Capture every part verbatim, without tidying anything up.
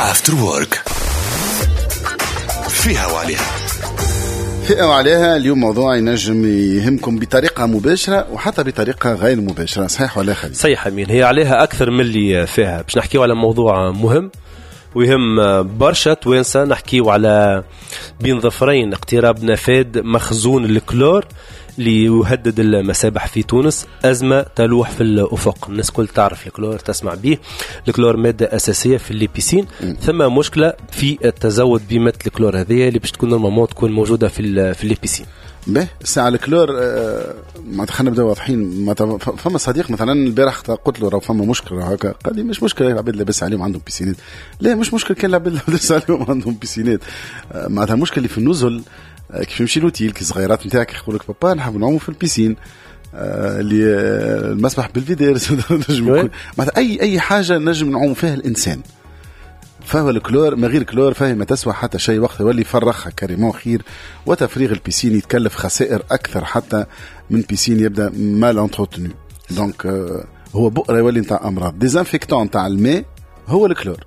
After Work فيها وعليها. فيها وعليها اليوم موضوع ينجم يهمكم بطريقة مباشرة وحتى بطريقة غير مباشرة. صحيح ولا خلي؟ صحيح أمين، هي عليها أكثر من اللي فيها. باش نحكيو على موضوع مهم ويهم برشا توانسة. نحكيو على بين ظفرين اقتراب نفاذ مخزون الكلور اللي يهدد المسابح في تونس. أزمة تلوح في الأفق. الناس كل تعرف الكلور، تسمع به. الكلور مادة أساسية في الليبيسين. ثم مشكلة في التزود بمادة الكلور هذه اللي باش تكون نورمالمون تكون موجودة في في الليبيسين. به ساعة الكلور آه ما خلينا نبداو واضحين. ما فما صديق مثلا البارح قلت له راه فما مشكلة هكا، قال لي مش مشكلة العباد لاباس عليهم عندهم بيسينات. لا مش مشكلة كان العباد لاباس عليهم عندهم بيسينات، آه معناتها المشكلة اللي في النزل. آه كيف يمشي لوتيل كي صغيرات نتاعك يقول لك بابا نحب نعوموا في البيسين آه اللي آه المسبح بالفيديرز نجم معناتها اي اي حاجة نجم نعوم فيها الانسان. فهو الكلور ما غير كلور فهي ما تسوى حتى شيء، وقت يولي يفرخها كريمون خير. وتفريغ البيسين يتكلف خسائر أكثر حتى من بيسين يبدأ مال انتروتنو. دونك آه هو بؤرة يولي نتاع أمراض. ديزانفيكتون نتاع الماء هو الكلور،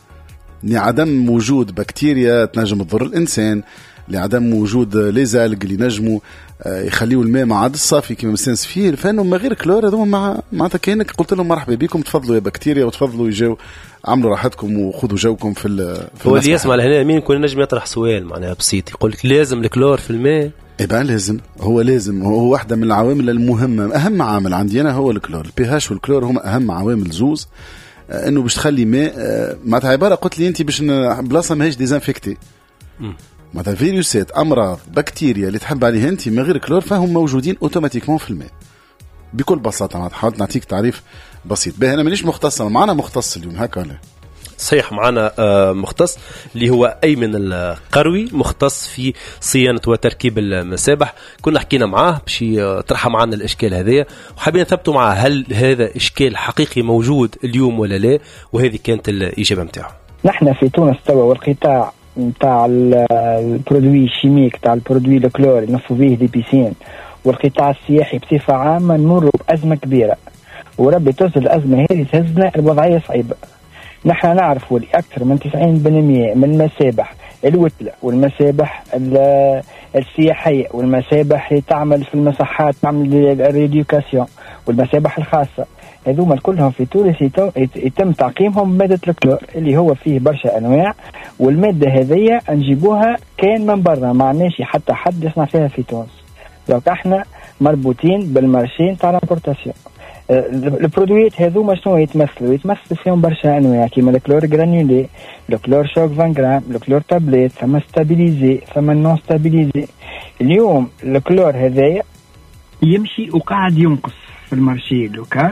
لعدم وجود بكتيريا تنجم تضر الإنسان، لعدم وجود ليزالج اللي نجموا آه يخليوا الماء ما عاد الصافي كما مستانس فيه. فانه ما غير كلور هذوما مع معناتها كانك قلت لهم مرحبا بكم، تفضلوا يا بكتيريا وتفضلوا يجوا عملوا راحتكم وخذوا جوكم في ال في هو اللي يسمع لهنا مين يكون نجم يطرح سؤال معناها بسيط، يقول لك لازم الكلور في الماء؟ إيه بقى لازم، هو لازم، هو واحدة من العوامل المهمة. أهم عامل عندي أنا هو الكلور. البي هاش والكلور هما أهم عوامل زوز آه إنه باش تخلي ماء آه معناتها عبارة قلت لي أنت باش بلاصة ماهيش ديزانفكتي معناتها فيروسات أمراض بكتيريا اللي تحب عليها أنت من غير كلور فهم موجودين أوتوماتيكمون في الماء بكل بساطة. معناتها حاولت نعطيك تعريف بسيط. به أنا مانيش مختص، معنا مختص اليوم هكا ولا؟ صحيح معنا مختص اللي هو أيمن القروي، مختص في صيانة وتركيب المسابح. كنا حكينا معاه باش يطرح معنا الإشكال هذا وحابين نثبتوا معاه هل هذا إشكال حقيقي موجود اليوم ولا لا، وهذه كانت الإجابة متاعه. نحن في تونس توا والقطاع نتاع البرودوي الشيميك تاع البرودوي الكلور اللي نصفوا به دي بيسين والقطاع السياحي بصفة عامة نمر بأزمة كبيرة، وربي تهز الأزمة هذه تهزنا الوضعية صعيبة. نحن نعرف ولي أكثر من تسعين بالمئة من المسابح الوتلة والمسابح السياحية والمسابح اللي تعمل في المساحات تعمل الريديوكاسيون والمسابح الخاصة هذوما كلهم في تونس يتم تعقيمهم بمادة الكلور اللي هو فيه برشا أنواع، والمادة هذية نجيبوها كان من برا، ما عناش حتى حد يصنع فيها في تونس. لو احنا مربوطين بالمارشين تاع الامبورتاسيون. البرودويات هذوما شنو يتمثلوا؟ يتمثلوا فيهم برشا انواع كيما الكلور جرانيولي، الكلور شوك عشرين غرام، الكلور تابليت، ثم ستابيليزي، ثم نون ستابيليزي. اليوم الكلور هذايا يمشي وقاعد ينقص في المارشي لوكال،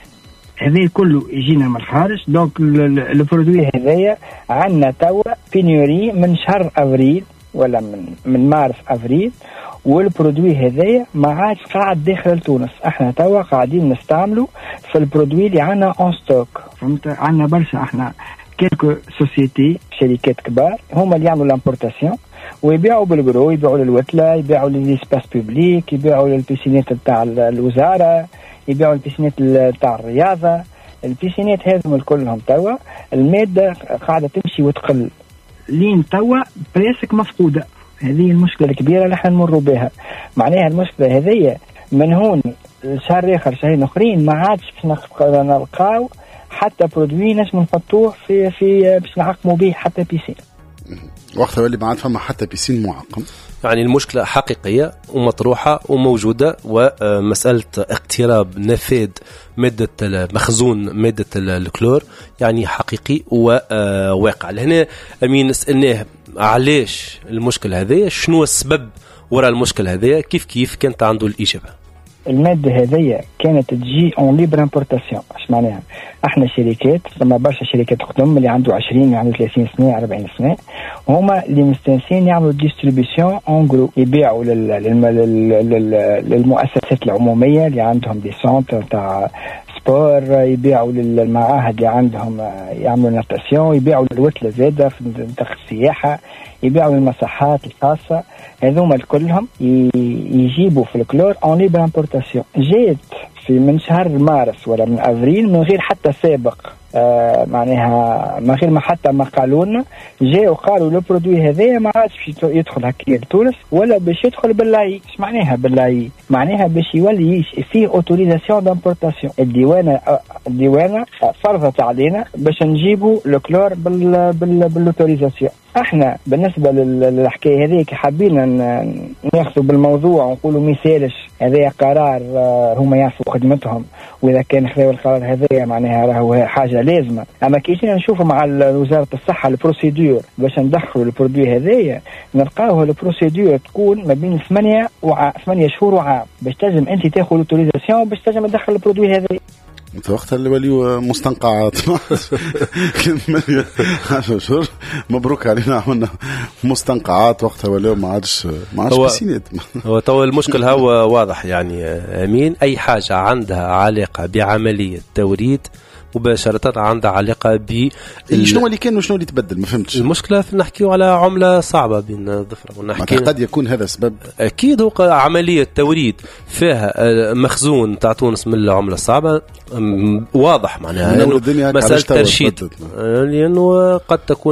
هذا كله يجينا من الخارج. دونك البرودوي هذايا عندنا توا بينيوري من شهر افريل ولا من من مارس افريل، والبرودوي هذايا ما عادش قاعد داخل تونس. احنا توا قاعدين نستعملوا في البرودوي اللي عندنا اون ستوك. فهمت؟ عندنا برشا احنا كيلكو سوسيتي شركات كبار هما اللي يعملوا لامبورتاسيون ويبيعوا بالجرو، يبيعوا للوتله، يبيعوا للسباس بوبليك، يبيعوا للبيسينات تاع الوزاره، يبيعوا البيسينات تاع الرياضه. البيسينات هذم كلهم توا الماده قاعده تمشي وتقل لين توا بريسك مفقوده. هذه المشكله الكبيره اللي احنا نمروا بها. معناها المشكله هذه من هون شهر اخر شهرين اخرين ما عادش باش نلقاو حتى برودوي نجم نحطوه في في باش نعقموا به حتى بيسين. وقتها اللي ما عاد فما حتى بيسين معقم. يعني المشكلة حقيقية ومطروحة وموجودة، ومسألة اقتراب نفاذ مادة مخزون مادة الكلور يعني حقيقي وواقع. لهنا أمين سألناه علاش المشكلة هذه، شنو السبب وراء المشكلة هذه، كيف كيف كانت عنده الإجابة. المادة هذية كانت تجي اون ليبر امبورتاسيون. اش معناها؟ احنا شركات ثم برشا شركات خدم اللي عنده عشرين عنده ثلاثين سنة أربعين سنة وهما اللي مستنسين يعملوا ديستريبيسيون اون جرو، يبيعوا للمؤسسات العمومية اللي عندهم دي سونتر تاع سبور، يبيعوا للمعاهد اللي عندهم يعملوا ناتاسيون، يبيعوا للوتلة زادة في منطقة السياحة، يبيعوا للمساحات الخاصة. هذوما كلهم يجيبوا في الكلور اون ليبر امبورتاسيون. جيت في من شهر مارس ولا من افريل من غير حتى سابق آه معناها ما غير ما حتى ما قالوا لنا جاء وقالوا لو برودوي هذايا ما عادش يدخل هكا لتونس ولا باش يدخل باللاي. ايش معناها باللاي؟ معناها باش يولي فيه اوتوريزاسيون دامبورتاسيون. الديوانه الديوانه فرضت علينا باش نجيبوا الكلور بال بال بالاوتوريزاسيون. احنا بالنسبه للحكايه هذيك حابين ناخذوا بالموضوع ونقولوا ما يسالش، هذا قرار هما يعرفوا خدمتهم، واذا كان خذوا القرار هذا معناها راهو حاجه لازمه. اما كي جينا نشوفوا مع وزاره الصحه البروسيدور باش ندخلوا البرودوي هذايا نلقاوه البروسيدور تكون ما بين ثمانية وع... ثمانية شهور وعام باش تنجم انت تاخذ الاوتوريزاسيون باش تنجم تدخل البرودوي هذا. انت وقتها اللي وليوا مستنقعات كمية عشرة شهور مبروك علينا عملنا مستنقعات وقتها وليوا ما عادش ما عادش بسينات. هو تو المشكل هو واضح يعني امين، اي حاجه عندها علاقه بعمليه توريد مباشرة عندها علاقة ب شنو اللي كان وشنو اللي تبدل ما فهمتش. المشكلة في نحكيو على عملة صعبة بين الظفرة ونحكي قد يكون هذا سبب. أكيد هو عملية توريد فيها مخزون تاع تونس من العملة الصعبة واضح معناها مسألة ترشيد، لأنه قد تكون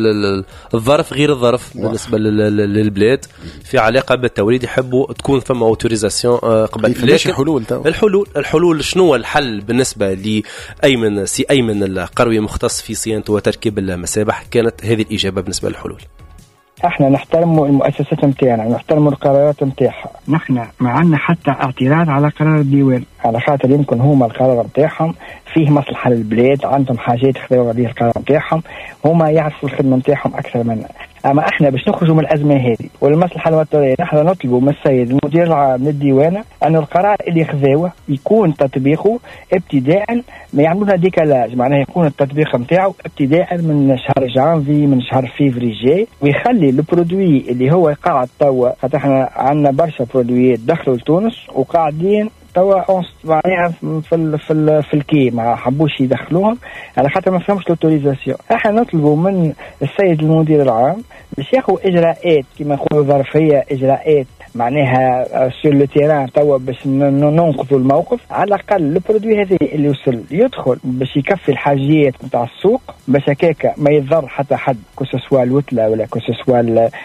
الظرف غير الظرف بالنسبة للبلاد في علاقة بالتوريد يحبوا تكون فما اوتوريزاسيون قبل. لكن حلول الحلول الحلول شنو الحل بالنسبة لأي من سي أيمن القروي مختص في صيانة وتركيب المسابح؟ كانت هذه الإجابة بالنسبة للحلول. احنا نحترموا المؤسسات نتاعنا ونحترموا القرارات نتاعها. نحن ما عندنا حتى اعتراض على قرار الديوان، على خاطر يمكن هما القرار نتاعهم فيه مصلحة للبلاد، عندهم حاجات خذوا عليه القرار نتاعهم، هما يعرفوا الخدمة نتاعهم أكثر منا. أما إحنا باش نخرجوا من الأزمة هذه والمصلحة الوطنية نحن نطلبوا من السيد المدير العام للديوانة أن القرار اللي خذوه يكون تطبيقه ابتداء، ما يعملونا ديكالاج، معناه يكون التطبيق نتاعه ابتداء من شهر جانفي من شهر فيفري جاي، ويخلي البرودوي اللي هو قاعد توا، خاطر احنا عندنا برشا برودويات دخلوا لتونس وقاعدين توا معناها في ال في ال في الكي ما حبوش يدخلوهم على خاطر ما فهمش الاوتوريزاسيون. احنا نطلبوا من السيد المدير العام باش ياخذوا اجراءات كما نقولوا ظرفيه، اجراءات معناها سور لو تيران توا باش ننقذوا الموقف. على الاقل البرودوي هذا اللي وصل يدخل باش يكفي الحاجيات نتاع السوق، باش هكاك ما يضر حتى حد، كوسوسوا الوتله ولا كوسوسوا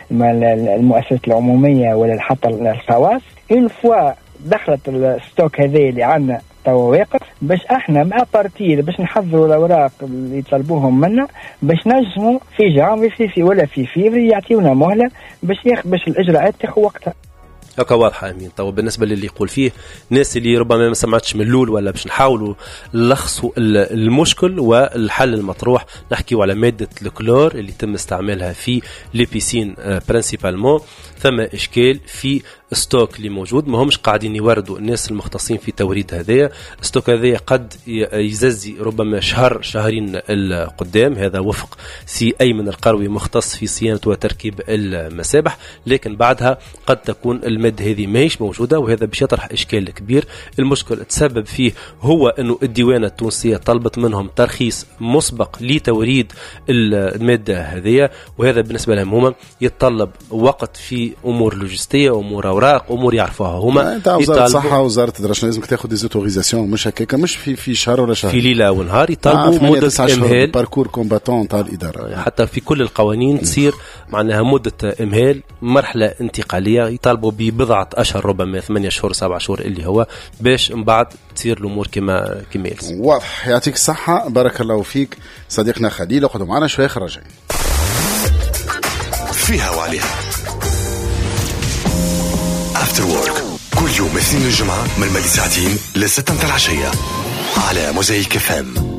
المؤسسات العموميه ولا حتى الخواص. اون فوا دخلت الستوك هذه اللي عندنا توا واقف، باش احنا مع بارتير باش نحضروا الاوراق اللي يطلبوهم منا باش نجموا في جانفي في, في ولا في فيفري يعطيونا مهله باش ياخذ باش الاجراءات تاخذ وقتها. هكا واضحة أمين. طبعا بالنسبة للي يقول فيه ناس اللي ربما ما سمعتش من الأول ولا باش نحاولوا نلخصوا المشكل والحل المطروح، نحكيوا على مادة الكلور اللي تم استعمالها في ليبيسين برينسيبالمون. ثم إشكال في ستوك اللي موجود، ما همش قاعدين يوردوا الناس المختصين في توريد هذايا. ستوك هذايا قد يززي ربما شهر شهرين القدام، هذا وفق سي أيمن القروي مختص في صيانة وتركيب المسابح، لكن بعدها قد تكون المادة هذه ماهيش موجودة، وهذا باش يطرح إشكال كبير. المشكل تسبب فيه هو أنه الديوانة التونسية طلبت منهم ترخيص مسبق لتوريد المادة هذه، وهذا بالنسبة لهم هما يتطلب وقت في أمور لوجستية، أمور أوراق، أمور يعرفوها هما. أنت وزارة الصحة وزارة الدراسة لازمك تاخذ ديزوتوريزاسيون، مش هكاك، مش في في شهر ولا شهر، في ليلة ونهار يطالبوا مدة إمهال. باركور كومباتون تاع الإدارة يعني. حتى في كل القوانين تصير معناها مدة إمهال، مرحلة انتقالية يطالبوا ببضعة أشهر، ربما ثمانية شهور سبعة شهور اللي هو باش من بعد تصير الأمور كما كما يلزم. واضح. يعطيك الصحة، بارك الله فيك صديقنا خليل. اقعدوا معنا شوية خرجين فيها وعليها After Work كل يوم اثنين الجمعة من مالي ساعتين لستة العشية على موزايك إف إم.